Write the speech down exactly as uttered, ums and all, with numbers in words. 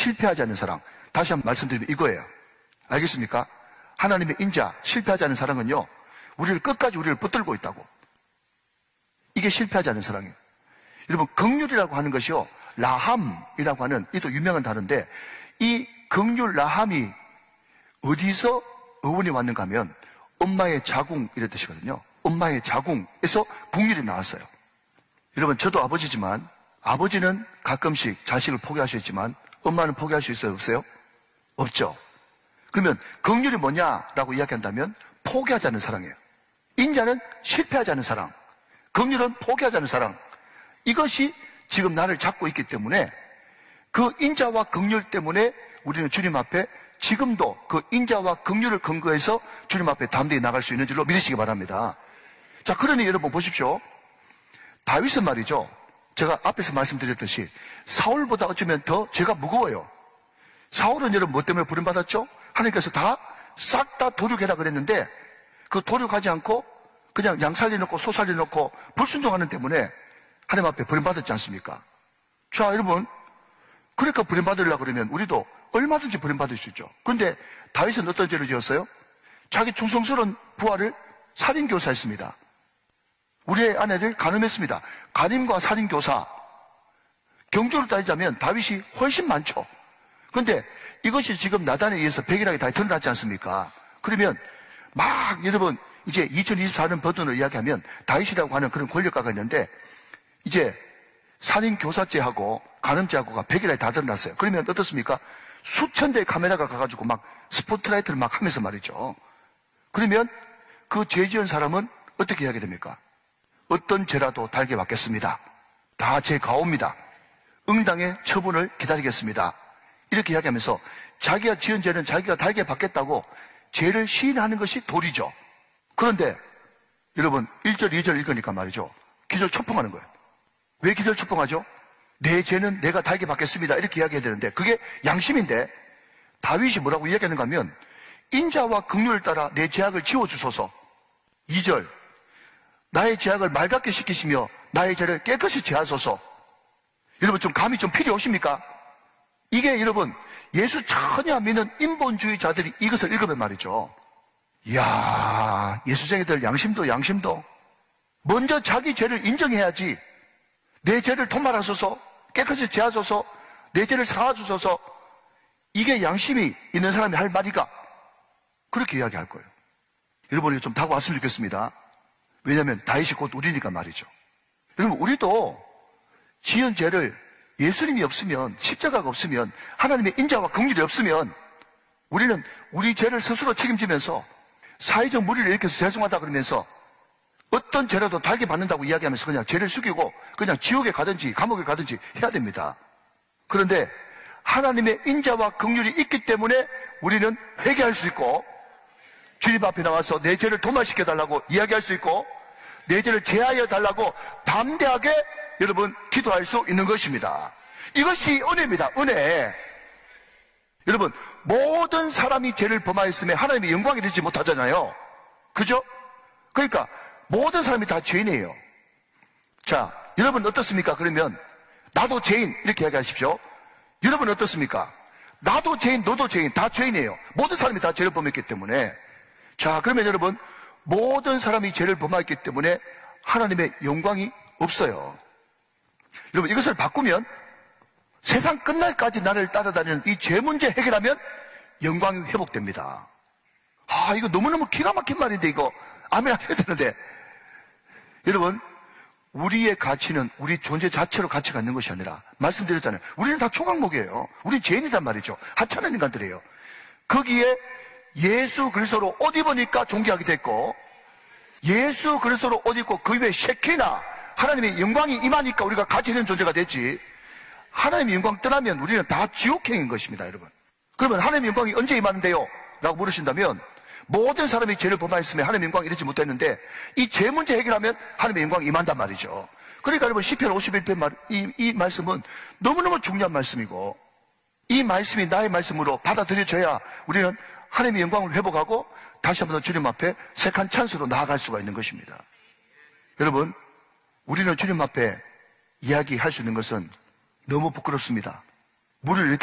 실패하지 않는 사랑. 다시 한번 말씀드리면 이거예요. 알겠습니까? 하나님의 인자, 실패하지 않는 사랑은요, 우리를 끝까지 우리를 붙들고 있다고. 이게 실패하지 않는 사랑이에요. 여러분, 긍휼이라고 하는 것이요, 라함이라고 하는, 이도 유명한 단어인데, 이 긍휼 라함이 어디서 어원이 왔는가 하면, 엄마의 자궁, 이런 뜻이거든요. 엄마의 자궁에서 긍휼이 나왔어요. 여러분, 저도 아버지지만, 아버지는 가끔씩 자식을 포기하셨지만, 엄마는 포기할 수 있어요? 없어요? 없죠. 그러면 긍휼이 뭐냐라고 이야기한다면 포기하지 않는 사랑이에요. 인자는 실패하지 않는 사랑, 긍휼은 포기하지 않는 사랑. 이것이 지금 나를 잡고 있기 때문에 그 인자와 긍휼 때문에 우리는 주님 앞에 지금도 그 인자와 긍휼을 근거해서 주님 앞에 담대히 나갈 수 있는 줄로 믿으시기 바랍니다. 자, 그러니 여러분 보십시오. 다윗은 말이죠. 제가 앞에서 말씀드렸듯이 사울보다 어쩌면 더 죄가 무거워요. 사울은 여러분 뭐 때문에 부름받았죠? 하나님께서 다 싹 다 도륙해라 그랬는데 그 도륙하지 않고 그냥 양 살려놓고 소 살려놓고 불순종하는 때문에 하나님 앞에 부름받았지 않습니까? 자, 여러분, 그러니까 부름받으려고 그러면 우리도 얼마든지 부름받을 수 있죠. 그런데 다윗은 어떤 죄를 지었어요? 자기 충성스러운 부하를 살인교사했습니다. 우리의 아내를 간음했습니다. 간임과 살인교사. 경주로 따지자면 다윗이 훨씬 많죠. 그런데 이것이 지금 나단에 의해서 백일하게 다 드러났지 않습니까? 그러면 막 여러분 이제 이천이십사 년 버전을 이야기하면 다윗이라고 하는 그런 권력가가 있는데 이제 살인교사죄하고 간음죄하고가 백일하게 다 드러났어요. 그러면 어떻습니까? 수천 대의 카메라가 가가지고 막 스포트라이트를 막 하면서 말이죠. 그러면 그 죄 지은 사람은 어떻게 하게 됩니까? 어떤 죄라도 달게 받겠습니다. 다 제 가오입니다. 응당의 처분을 기다리겠습니다. 이렇게 이야기하면서 자기가 지은 죄는 자기가 달게 받겠다고 죄를 시인하는 것이 도리죠. 그런데 여러분 일 절 이 절 읽으니까 말이죠. 기절초풍하는 거예요. 왜 기절초풍하죠? 내 죄는 내가 달게 받겠습니다. 이렇게 이야기해야 되는데 그게 양심인데 다윗이 뭐라고 이야기하는가 하면 인자와 긍휼을 따라 내 죄악을 지워주소서. 이 절 나의 죄악을 맑게 시키시며 나의 죄를 깨끗이 제하소서. 여러분 좀 감이 좀 필요 오십니까? 이게 여러분 예수 전혀 안 믿는 인본주의자들이 이것을 읽으면 말이죠. 이야, 예수쟁이들 양심도 양심도 먼저 자기 죄를 인정해야지. 내 죄를 도말하소서, 깨끗이 제하소서, 내 죄를 사하주소서. 이게 양심이 있는 사람이 할 말이가? 그렇게 이야기할 거예요. 여러분 이거 좀 타고 왔으면 좋겠습니다. 왜냐하면 다윗이 곧 우리니까 말이죠. 여러분 우리도 지은 죄를 예수님이 없으면, 십자가가 없으면, 하나님의 인자와 긍휼이 없으면 우리는 우리 죄를 스스로 책임지면서 사회적 무리를 일으켜서 죄송하다 그러면서 어떤 죄라도 달게 받는다고 이야기하면서 그냥 죄를 숙이고 그냥 지옥에 가든지 감옥에 가든지 해야 됩니다. 그런데 하나님의 인자와 긍휼이 있기 때문에 우리는 회개할 수 있고 주님 앞에 나와서 내 죄를 도말시켜달라고 이야기할 수 있고 내 죄를 제하여 달라고 담대하게 여러분 기도할 수 있는 것입니다. 이것이 은혜입니다. 은혜. 여러분 모든 사람이 죄를 범하였음에 하나님의 영광이 되지 못하잖아요. 그죠? 그러니까 모든 사람이 다 죄인이에요. 자, 여러분 어떻습니까? 그러면 나도 죄인 이렇게 이야기하십시오. 여러분 어떻습니까? 나도 죄인, 너도 죄인, 다 죄인이에요. 모든 사람이 다 죄를 범했기 때문에. 자, 그러면 여러분 모든 사람이 죄를 범했기 때문에 하나님의 영광이 없어요. 여러분 이것을 바꾸면 세상 끝날까지 나를 따라다니는 이 죄 문제 해결하면 영광이 회복됩니다. 아, 이거 너무너무 기가 막힌 말인데 이거 아멘 하셔야 되는데 여러분 우리의 가치는 우리 존재 자체로 가치가 있는 것이 아니라 말씀드렸잖아요. 우리는 다 초강목이에요. 우리는 죄인이란 말이죠. 하찮은 인간들이에요. 거기에 예수 그리스도로 옷 입으니까 존귀하게 됐고 예수 그리스도로 옷 입고 그 위에 쉐키나 하나님의 영광이 임하니까 우리가 가치 있는 존재가 됐지. 하나님의 영광 떠나면 우리는 다 지옥행인 것입니다, 여러분. 그러면 하나님의 영광이 언제 임하는데요? 라고 물으신다면 모든 사람이 죄를 범하였으면 하나님의 영광이 이르지 못했는데 이 죄 문제 해결하면 하나님의 영광이 임한단 말이죠. 그러니까 여러분 시편 오십일 편 말, 이, 이 말씀은 너무너무 중요한 말씀이고 이 말씀이 나의 말씀으로 받아들여져야 우리는 하나님의 영광을 회복하고 다시 한번 더 주님 앞에 색한 찬스로 나아갈 수가 있는 것입니다. 여러분 우리는 주님 앞에 이야기할 수 있는 것은 너무 부끄럽습니다. 물을 이렇게